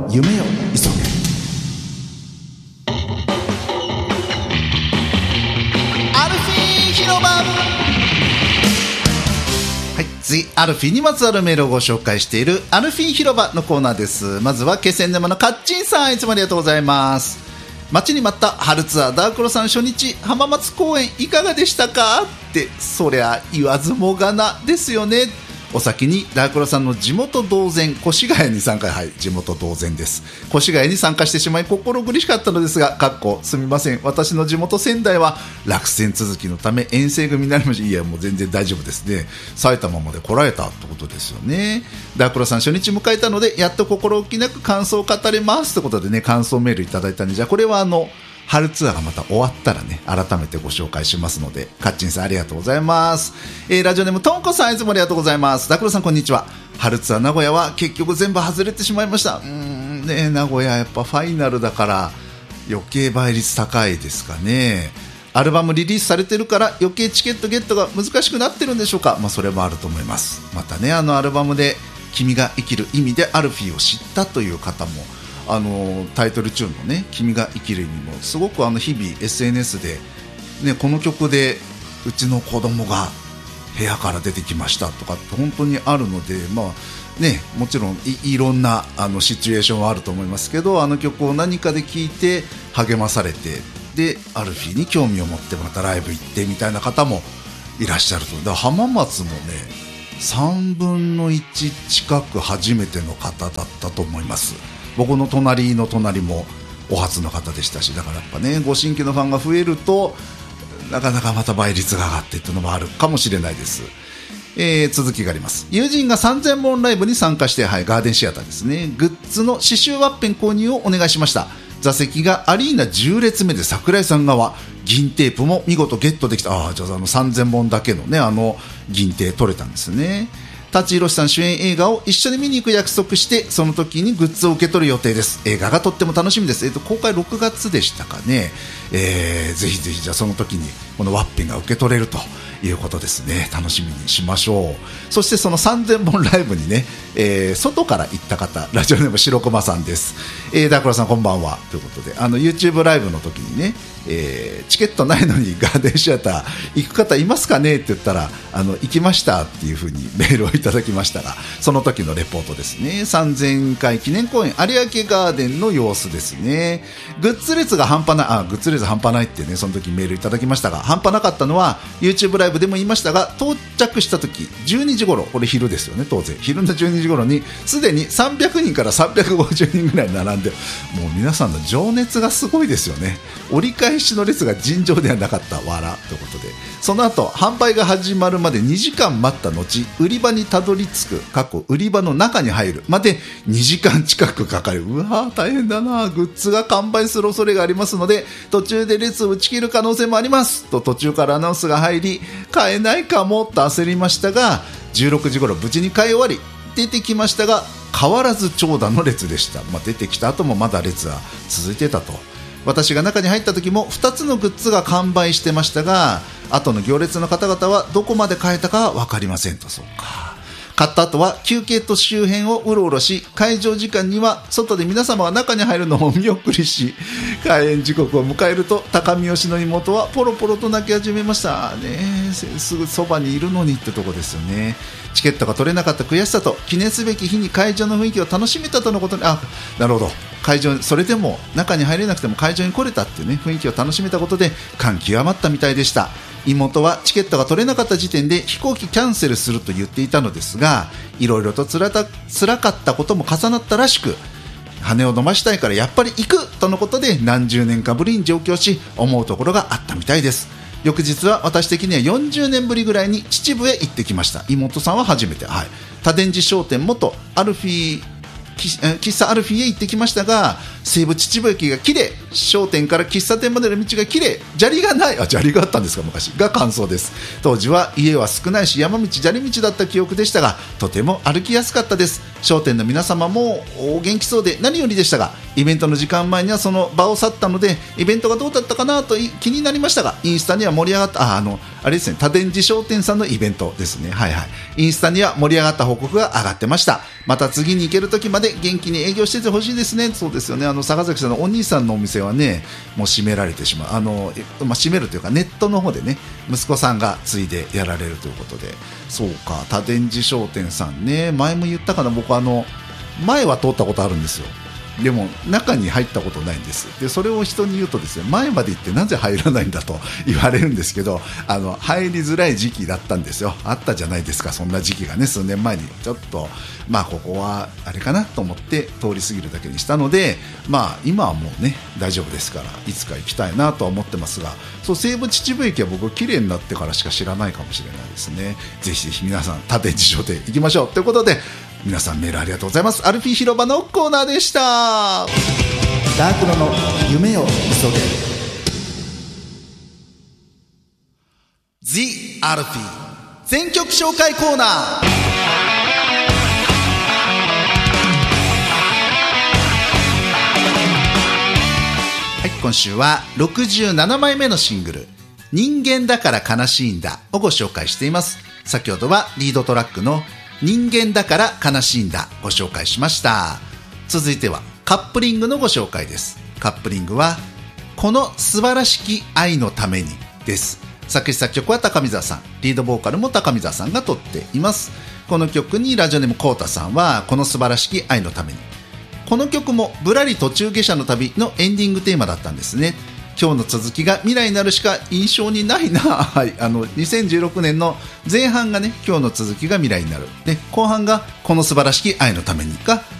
夢よ急げ。アルフィー広場。はい、次アルフィーにまつわるメールをご紹介しているアルフィー広場のコーナーです。まずは気仙沼のカッチンさん、いつもありがとうございます。待ちに待った春ツアーダークロさん初日浜松公演いかがでしたかって、そりゃ言わずもがなですよね。お先にダークロさんの地元同然越谷に参加、はい、地元同然です。越谷に参加してしまい心苦しかったのですが、すみません、私の地元仙台は落選続きのため遠征組になりました。いやもう全然大丈夫ですね。埼玉まで来られたってことですよね。ダークロさん初日迎えたのでやっと心置きなく感想を語れますということでね、感想メールいただいたんで、じゃあこれは春ツアーがまた終わったらね、改めてご紹介しますので、カッチンさんありがとうございます。ラジオネームとんこさん、いつもありがとうございます。ダクロさんこんにちは。春ツアー名古屋は結局全部外れてしまいました。ね、名古屋やっぱファイナルだから余計倍率高いですかね。アルバムリリースされてるから余計チケットゲットが難しくなってるんでしょうか。それもあると思います。またね、アルバムで君が生きる意味でアルフィーを知ったという方も、タイトルチューンのね、君が生きる意味もすごく日々 SNS で、ね、この曲でうちの子供が部屋から出てきましたとかって本当にあるので、ね、もちろん いろんなシチュエーションはあると思いますけど、曲を何かで聴いて励まされて、でアルフィーに興味を持ってまたライブ行ってみたいな方もいらっしゃると。だから浜松もね、3分の1近く初めての方だったと思います。僕の隣の隣もお初の方でしたし、だからやっぱね、ご新規のファンが増えるとなかなかまた倍率が上がってっていうのもあるかもしれないです。続きがあります。友人が3000本ライブに参加して、はい、ガーデンシアターですね、グッズの刺繍ワッペン購入をお願いしました。座席がアリーナ10列目で桜井さん側、銀テープも見事ゲットできた。じゃあ3000本だけのね、銀テープ取れたんですね。舘ひろしさん主演映画を一緒に見に行く約束して、その時にグッズを受け取る予定です。映画がとっても楽しみです。公開6月でしたかね。ぜひぜひ、じゃあその時にこのワッペンが受け取れるということですね。楽しみにしましょう。そしてその3000本ライブにね、外から行った方、ラジオネーム白駒さんです。ダークロさんこんばんはということで、YouTube ライブの時にね、チケットないのにガーデンシアター行く方いますかねって言ったら、行きましたっていう風にメールをいただきましたが、その時のレポートですね。3000回記念公演有明ガーデンの様子ですね。グッズ列が半端ない、グッズ列半端ないってね、その時メールいただきましたが、半端なかったのは YouTube ライブでも言いましたが、到着した時12時頃、これ昼ですよね、当然昼の12時頃にすでに300人から350人ぐらい並んで、もう皆さんの情熱がすごいですよね。折り返しの列が尋常ではなかったわらということで、その後販売が始まるまで2時間待った後、売り場にたどり着く売り場の中に入るまで2時間近くかかる。うわー大変だな。グッズが完売する恐れがありますので途中で列を打ち切る可能性もありますと途中からアナウンスが入り、買えないかもと焦りましたが、16時頃無事に買い終わり出てきましたが、変わらず長蛇の列でした。出てきた後もまだ列は続いてたと。私が中に入った時も2つのグッズが完売してましたが、後の行列の方々はどこまで買えたかは分かりませんと。そうか。買った後は休憩と周辺をうろうろし、会場時間には外で皆様が中に入るのを見送りし、開演時刻を迎えると高見吉の妹はポロポロと泣き始めましたね。すぐそばにいるのにってとこですよね。チケットが取れなかった悔しさと記念すべき日に会場の雰囲気を楽しめたとのことに、なるほど、会場それでも中に入れなくても会場に来れたっていうね、雰囲気を楽しめたことで感極まったみたいでした。妹はチケットが取れなかった時点で飛行機キャンセルすると言っていたのですが、いろいろと辛かったことも重なったらしく、羽を伸ばしたいからやっぱり行くとのことで何十年かぶりに上京し、思うところがあったみたいです。翌日は私的には40年ぶりぐらいに秩父へ行ってきました。妹さんは初めて、多電寺商店元アルフィー喫茶アルフィーへ行ってきましたが、西武秩父駅が綺麗、商店から喫茶店までの道が綺麗、砂利がない、砂利があったんですか昔が感想です。当時は家は少ないし山道砂利道だった記憶でしたが、とても歩きやすかったです。 商店の皆様もお元気そうで何よりでしたが、イベントの時間前にはその場を去ったので、イベントがどうだったかなと気になりましたが、インスタには盛り上がったあれですね、多電寺商店さんのイベントですね。はいはい。インスタには盛り上がった報告が上がってました。また次に行ける時まで元気に営業しててほしいですね。そうですよね。坂崎さんのお兄さんのお店はね、もう閉められてしまう。閉めるというかネットの方でね、息子さんが継いでやられるということで。そうか、多電寺商店さんね、前も言ったかな、僕前は通ったことあるんですよ。でも中に入ったことないんです。でそれを人に言うとですね、前まで行ってなぜ入らないんだと言われるんですけど、入りづらい時期だったんですよ。あったじゃないですか、そんな時期がね、数年前に。ちょっとここはあれかなと思って通り過ぎるだけにしたので、今はもうね大丈夫ですから、いつか行きたいなとは思ってますが、そう、西武秩父駅は僕綺麗になってからしか知らないかもしれないですね。ぜひぜひ皆さん多電寺商店行きましょうということで、皆さんメールありがとうございます。アルフィー広場のコーナーでした。ダークロの夢を急げ The アルフィー全曲紹介コーナー。はい、今週は67枚目のシングル人間だから悲しいんだをご紹介しています。先ほどはリードトラックの人間だから悲しいんだご紹介しました。続いてはカップリングのご紹介です。カップリングはこの素晴らしき愛のためにです。作詞作曲は高見沢さん、リードボーカルも高見沢さんが取っています。この曲にラジオネームコウタさんはこの素晴らしき愛のために。この曲もぶらり途中下車の旅のエンディングテーマだったんですね。今日の続きが未来になるしか印象にないな。はい、2016年の前半がね、今日の続きが未来になる。で、後半がこの素晴らしき愛のためにが